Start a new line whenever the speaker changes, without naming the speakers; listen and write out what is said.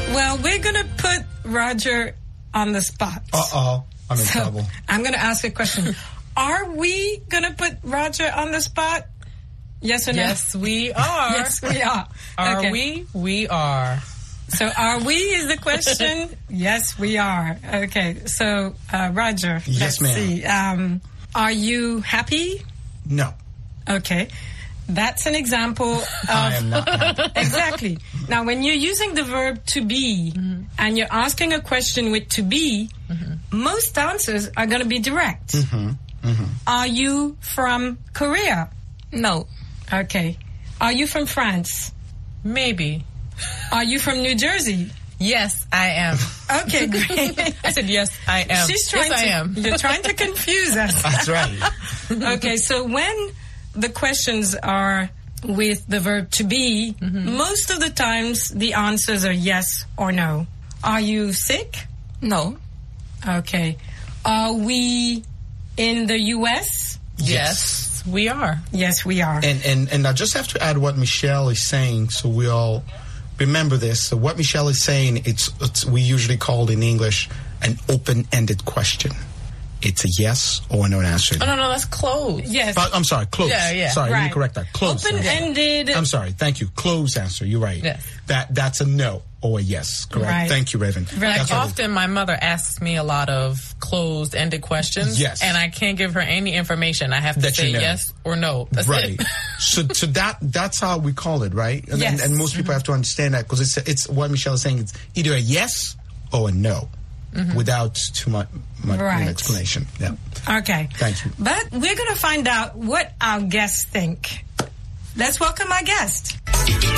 Well, we're going to put Roger on the spot.
Uh-oh. I'm in trouble.
I'm going to ask a question. Are we going to put Roger on the spot? Yes or no?
Yes, we are.
Yes, we are.
Are we? We are.
So, are we is the question? Yes, we are. Okay. So, Roger.
Yes,
let's
ma'am.
see. Are you happy?
No.
Okay. That's an example of...
I am not happy.
Exactly. Now, when you're using the verb to be, and you're asking a question with to be, most answers are going to be direct. Are you from Korea?
No.
Okay. Are you from France?
Maybe.
Are you from New Jersey?
Yes, I am.
Okay, great.
I said yes, I am.
She's trying
yes,
to,
I am.
You're trying to confuse us.
That's right.
Okay, so when the questions are with the verb to be, most of the times the answers are yes or no. Are you sick?
No.
Okay. Are we in the U.S.?
Yes, we are.
Yes, we are.
And I just have to add what Michelle is saying so we all remember this. So what Michelle is saying, it's we usually call in English an open-ended question. It's a yes or no answer.
Oh, no, that's closed.
Yes.
I'm sorry, closed.
Yeah.
Sorry, let me
Right.
correct that. Closed.
Open-ended.
I'm sorry, thank you. Closed answer, you're right.
Yes.
That's a no or a yes, correct?
Right.
Thank you, Raven.
Right.
That's what
Often my mother asks me a lot of closed-ended questions.
Yes.
And I can't give her any information. I have to
That
say
you know.
yes or no. That's
right.
it.
So that's how we call it, right? And,
Yes.
and most people have to understand that because it's what Michelle is saying. It's either a yes or a no, without too much
Right.
explanation. Yeah.
Okay.
Thank you.
But we're going to find out what our guests think. Let's welcome our guest.